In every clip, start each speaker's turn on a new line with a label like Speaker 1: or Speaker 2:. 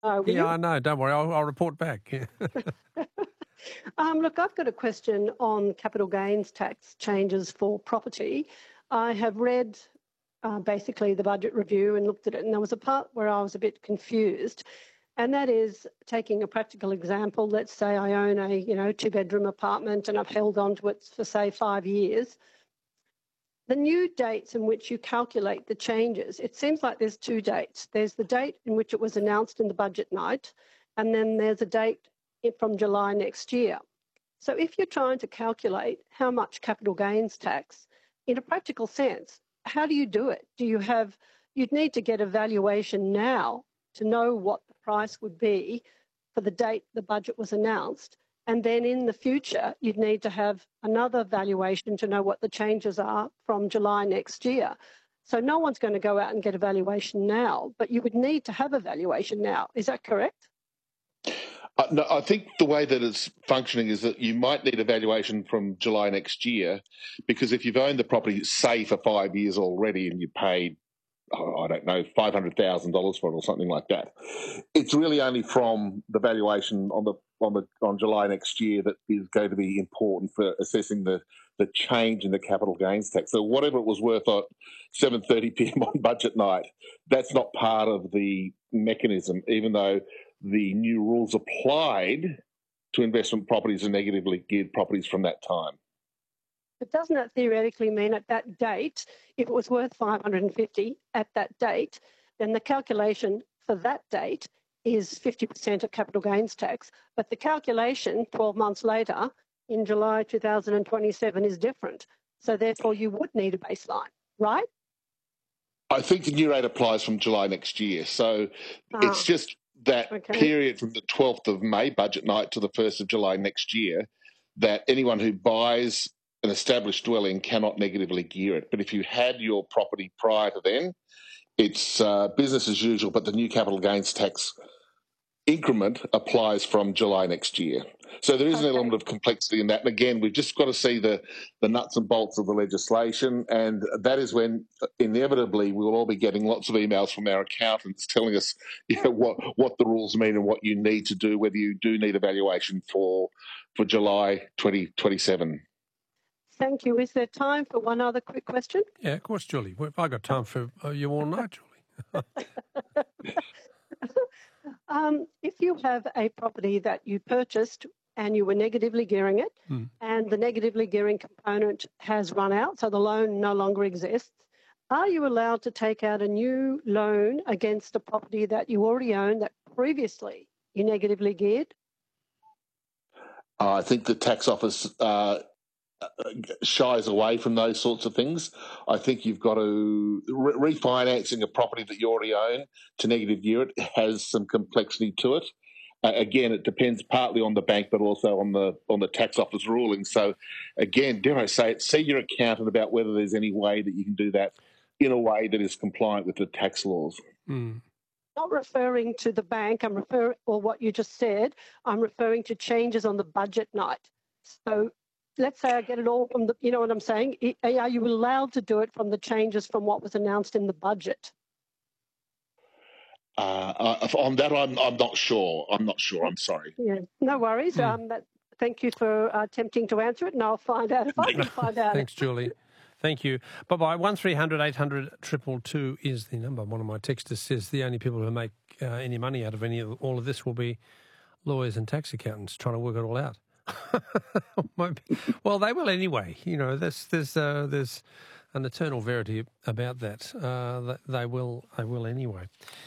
Speaker 1: Will
Speaker 2: Yeah,
Speaker 1: you?
Speaker 2: I know. Don't worry. I'll report back. Yeah.
Speaker 1: Look, I've got a question on capital gains tax changes for property. I have read basically the budget review and looked at it, and there was a part where I was a bit confused, and that is taking a practical example. Let's say I own a two-bedroom apartment and I've held on to it for, say, 5 years. The new dates in which you calculate the changes, it seems like there's two dates. There's the date in which it was announced in the budget night, and then there's a date from July next year. So if you're trying to calculate how much capital gains tax, in a practical sense, how do you do it? You'd need to get a valuation now to know what the price would be for the date the budget was announced. And then in the future, you'd need to have another valuation to know what the changes are from July next year. So no one's going to go out and get a valuation now, but you would need to have a valuation now. Is that correct?
Speaker 3: No, I think the way that it's functioning is that you might need a valuation from July next year, because if you've owned the property, say, for 5 years already and you paid, I don't know, $500,000 for it or something like that, it's really only from the valuation on July next year that is going to be important for assessing the change in the capital gains tax. So whatever it was worth at 7:30 p.m. on budget night, that's not part of the mechanism, even though the new rules applied to investment properties and negatively geared properties from that time.
Speaker 1: But doesn't that theoretically mean at that date, if it was worth 550 at that date, then the calculation for that date is 50% of capital gains tax, but the calculation 12 months later in July 2027 is different. So therefore you would need a baseline, right?
Speaker 3: I think the new rate applies from July next year. So it's just that period from the 12th of May budget night to the 1st of July next year that anyone who buys an established dwelling cannot negatively gear it. But if you had your property prior to then, it's business as usual, but the new capital gains tax increment applies from July next year. So there is an element of complexity in that. And again, we've just got to see the nuts and bolts of the legislation. And that is when inevitably we'll all be getting lots of emails from our accountants telling us what the rules mean and what you need to do, whether you do need evaluation for July 2027.
Speaker 1: Thank you. Is there time for one other quick question?
Speaker 2: Yeah, of course, Julie. I've got time for you all night, Julie.
Speaker 1: If you have a property that you purchased and you were negatively gearing it, and the negatively gearing component has run out, so the loan no longer exists, are you allowed to take out a new loan against a property that you already owned that previously you negatively geared?
Speaker 3: I think the tax office shies away from those sorts of things. I think you've got to refinancing a property that you already own to negative gear it has some complexity to it. Again, it depends partly on the bank, but also on the tax office ruling. So, again, dare I say it, see your accountant about whether there's any way that you can do that in a way that is compliant with the tax laws.
Speaker 1: Not referring to the bank, or what you just said, I'm referring to changes on the budget night. So let's say I get it all from you know what I'm saying? Are you allowed to do it from the changes from what was announced in the budget?
Speaker 3: On that, I'm not sure. I'm sorry.
Speaker 1: Yeah, no worries. Thank you for attempting to answer it, and I'll find out if I can find out.
Speaker 2: Thanks, Julie. Thank you. Bye-bye. 1300 800 222 is the number. One of my texters says the only people who make any money out of all of this will be lawyers and tax accountants trying to work it all out. Well, they will anyway. You know, there's an eternal verity about that. They will anyway.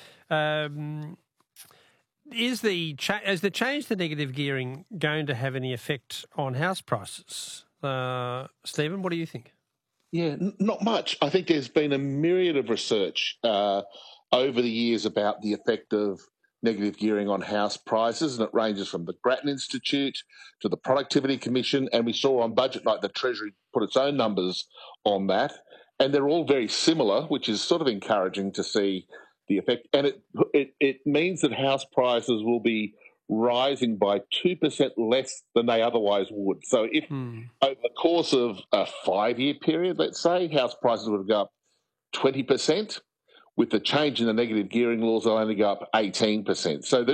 Speaker 2: Is the change to negative gearing going to have any effect on house prices? Stephen, what do you think?
Speaker 3: Yeah, not much. I think there's been a myriad of research over the years about the effect of negative gearing on house prices, and it ranges from the Grattan Institute to the Productivity Commission, and we saw on budget night the Treasury put its own numbers on that, and they're all very similar, which is sort of encouraging to see the effect. And it means that house prices will be rising by 2% less than they otherwise would. So if over the course of a 5-year period, let's say, house prices would go up 20%, with the change in the negative gearing laws, they'll only go up 18%. So there